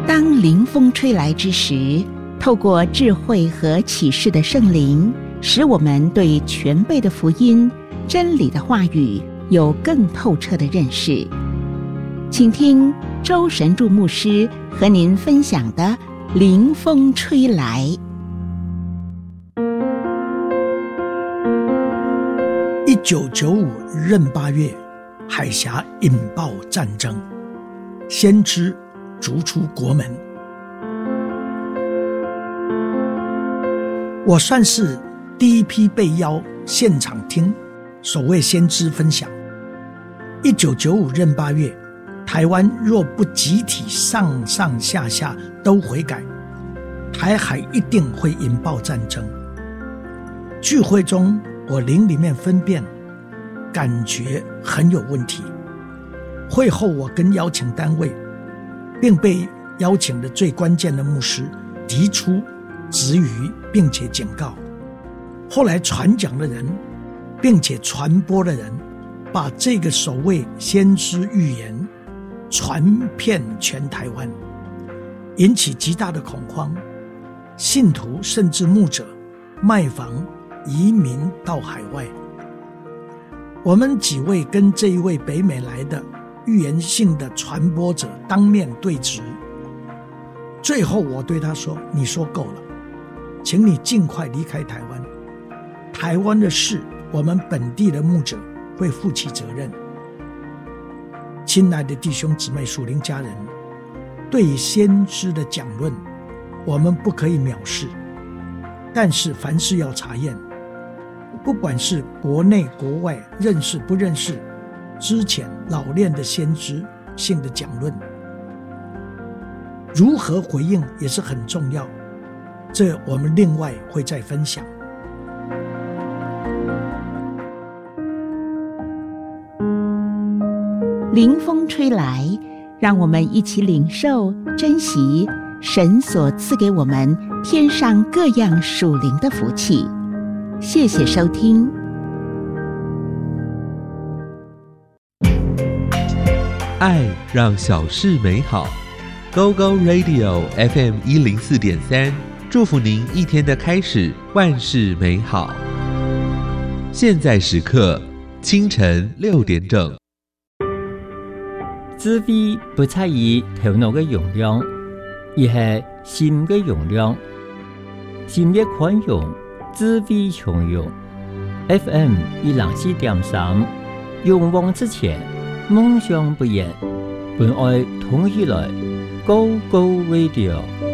当灵风吹来之时，透过智慧和启示的圣灵，使我们对全备的福音、真理的话语有更透彻的认识。请听周神助牧师和您分享的灵风吹来。 1995闰8月，海峡引爆战争，先知逐出国门。我算是第一批被邀现场听所谓先知分享。1995闰8月，台湾若不集体上上下下都悔改，台海一定会引爆战争。聚会中，我灵里面分辨，感觉很有问题。会后我跟邀请单位并被邀请的最关键的牧师提出质疑，并且警告。后来传讲的人并且传播的人把这个所谓先知预言传遍全台湾，引起极大的恐慌。信徒甚至牧者卖房移民到海外。我们几位跟这一位北美来的预言性的传播者当面对质，最后我对他说，你说够了，请你尽快离开台湾。台湾的事，我们本地的牧者会负起责任。亲爱的弟兄姊妹、属灵家人，对于先知的讲论，我们不可以藐视，但是凡事要查验，不管是国内国外，认识不认识之前老练的先知性的讲论，如何回应也是很重要，这我们另外会再分享。 灵风吹来，让我们一起领受、珍惜神所赐给我们天上各样属灵的福气。谢谢收听。 爱让小事美好。Go Go Radio FM 104.3，祝福您一天的开始万事美好。现在时刻清晨6点整。 智慧不在于頭腦嘅容量，而係心嘅容量。心越寬容，智慧從容。FM 104.3，勇往直前，夢想不言，本愛同起來 ，Go Go Radio。